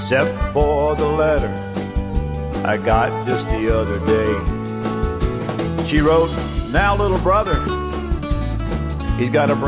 except for the letter I got just the other day. She wrote, "Now, little brother, he's got a